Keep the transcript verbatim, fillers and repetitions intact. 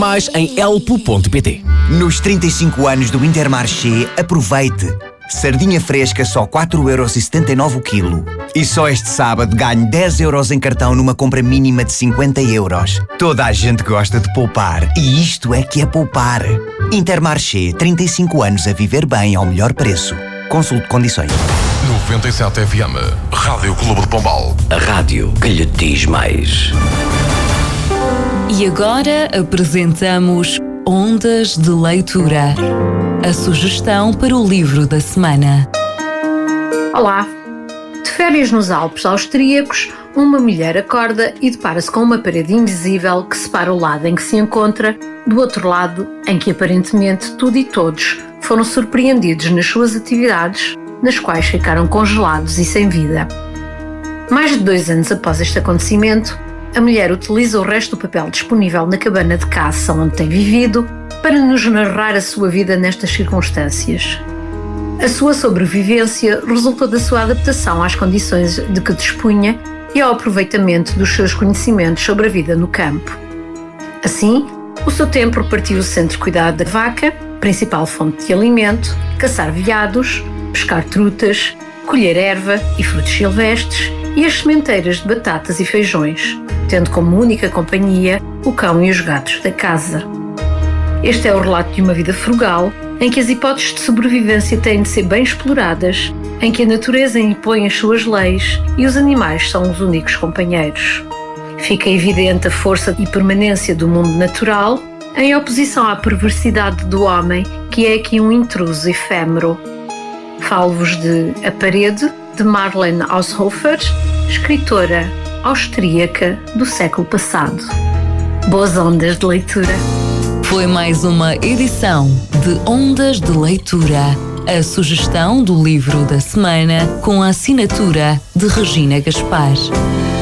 Mais em elpo ponto pt. Nos trinta e cinco anos do Intermarché, aproveite! Sardinha fresca só quatro euros e setenta e nove o quilo. E só este sábado ganhe dez euros em cartão numa compra mínima de cinquenta euros. Toda a gente gosta de poupar. E isto é que é poupar. Intermarché, trinta e cinco anos a viver bem ao melhor preço. Consulte condições. noventa e sete F M, Rádio Clube de Pombal. A rádio que lhe diz mais. E agora apresentamos Ondas de Leitura, a sugestão para o livro da semana. Olá! De férias nos Alpes austríacos, uma mulher acorda e depara-se com uma parede invisível que separa o lado em que se encontra do outro lado em que aparentemente tudo e todos foram surpreendidos nas suas atividades, nas quais ficaram congelados e sem vida. Mais de dois anos após este acontecimento, a mulher utiliza o resto do papel disponível na cabana de caça onde tem vivido para nos narrar a sua vida nestas circunstâncias. A sua sobrevivência resultou da sua adaptação às condições de que dispunha e ao aproveitamento dos seus conhecimentos sobre a vida no campo. Assim, o seu tempo repartiu-se entre cuidar da vaca, principal fonte de alimento, caçar veados, pescar trutas, colher erva e frutos silvestres e as sementeiras de batatas e feijões, tendo como única companhia o cão e os gatos da casa. Este é o relato de uma vida frugal, em que as hipóteses de sobrevivência têm de ser bem exploradas, em que a natureza impõe as suas leis e os animais são os únicos companheiros. Fica evidente a força e permanência do mundo natural, em oposição à perversidade do homem, que é aqui um intruso efêmero. Falo-vos de A Parede, de Marlene Haushofer, escritora austríaca do século passado. Boas ondas de leitura! Foi mais uma edição de Ondas de Leitura, a sugestão do livro da semana com a assinatura de Regina Gaspar.